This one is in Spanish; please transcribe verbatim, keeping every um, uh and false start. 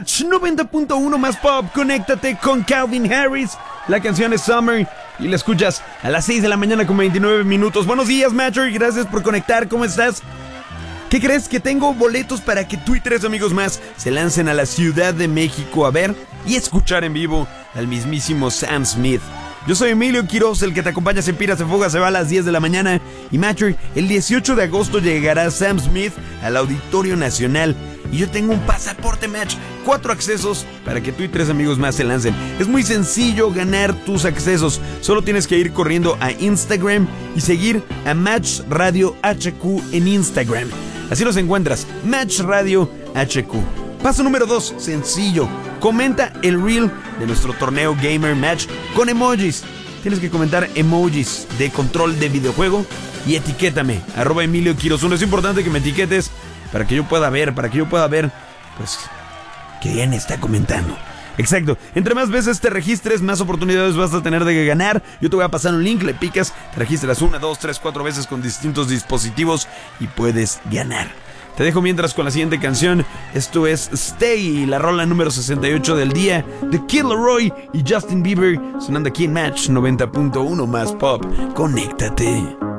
Match noventa punto uno más pop. Conéctate con Calvin Harris. La canción es Summer y la escuchas a las seis de la mañana con veintinueve minutos. Buenos días, Matcher, y gracias por conectar. ¿Cómo estás? ¿Qué crees? Que tengo boletos para que tú y tres amigos más se lancen a la Ciudad de México a ver y escuchar en vivo al mismísimo Sam Smith. Yo soy Emilio Quiroz, el que te acompaña. Se pira, se fuga, se va a las diez de la mañana. Y Matcher, el dieciocho de agosto llegará Sam Smith al Auditorio Nacional. Y yo tengo un pasaporte, Match, cuatro accesos para que tú y tres amigos más se lancen. Es muy sencillo ganar tus accesos. Solo tienes que ir corriendo a Instagram y seguir a Match Radio H Q en Instagram. Así los encuentras, Match Radio H Q. Paso número dos, sencillo. Comenta el reel de nuestro torneo Gamer Match con emojis. Tienes que comentar emojis de control de videojuego y etiquétame, arroba Emilio Quiroz uno. Es importante que me etiquetes para que yo pueda ver, para que yo pueda ver, pues, quién está comentando. Exacto, entre más veces te registres, más oportunidades vas a tener de ganar. Yo te voy a pasar un link, le picas, te registras una, dos, tres, cuatro veces con distintos dispositivos y puedes ganar. Te dejo mientras con la siguiente canción. Esto es Stay, la rola número sesenta y ocho del día, de Kid Laroi y Justin Bieber, sonando aquí en Match noventa punto uno más pop. Conéctate.